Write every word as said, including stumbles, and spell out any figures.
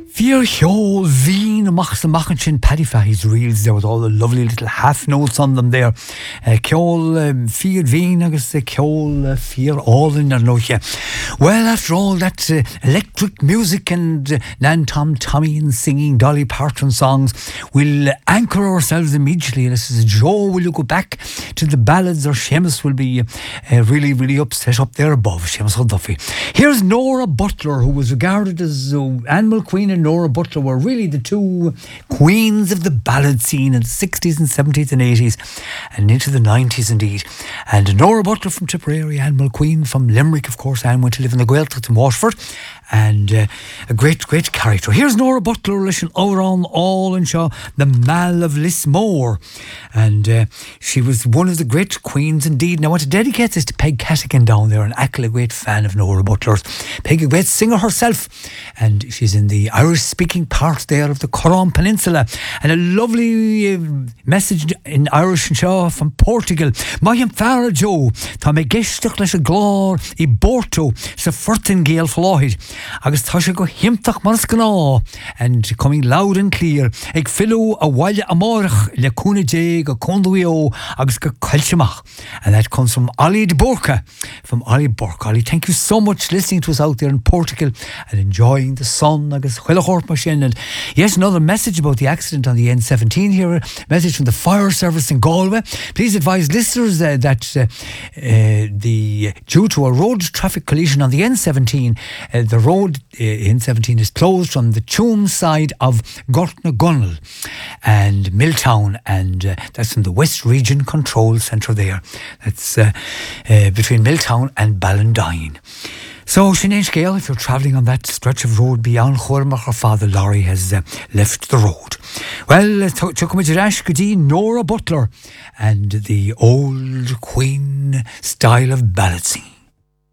Fear Hyo Veen Machs and Machin Paddy Fahey's reels there with all the lovely little half notes on them there. Kjol Fear Veen, I guess Kjol Fear all in their note. Well, after all that uh, electric music and uh, Nan Tom Tommy and singing Dolly Parton songs, we'll anchor ourselves immediately. This is Joe. Will you go back to the ballads, or Seamus will be uh, really, really upset up there above. Seamus O'Duffy. Here's Nora Butler, who was regarded as uh, Animal Queen and Nora Butler were really the two queens of the ballad scene in the sixties and seventies and eighties and into the nineties indeed. And Nora Butler from Tipperary, Animal Queen from Limerick, of course. Anne went to live in the Gaeltacht in Waterford, and uh, a great, great character. Here's Nora Butler, listen, over on all and Shaw, the Mal of Lismore. And uh, she was one of the great queens indeed. Now I want to dedicate this to Peg Catigan down there, an Ackle, a great fan of Nora Butler's. Peg, a great singer herself, and she's in the Irish speaking part there of the Coron Peninsula. And a lovely uh, message in Irish and Shaw from Portugal. Mayan Farah Joe, Tá me geistach leis a glár I Borto sa Furtingale Floyd. Agus tá sé go himtach mars gná, and coming loud and clear, ag filu a waile amorach le cúna dé go conduio agus go cultimach. And that comes from Ali de Borca, from Ali Burke. Ali, thank you so much listening to us out there in Portugal and enjoying the sun agus chuilechort machine. And yes, another message about the accident on the N seventeen here, a message from the fire service in Galway. Please advise listeners uh, that uh, uh, the due to a road traffic collision on the N seventeen, uh, the road uh, N seventeen is closed from the Tuam side of Gortnagunnel and Milltown, and uh, that's in the West Region Control Centre there. That's uh, uh, between Milltown and Ballantyne. So, Sinead Gale, if you're travelling on that stretch of road beyond Chormach, her father Laurie has uh, left the road. Well, Chukwamajirash Gudi, Nora Butler, and the old Queen style of ballad singing.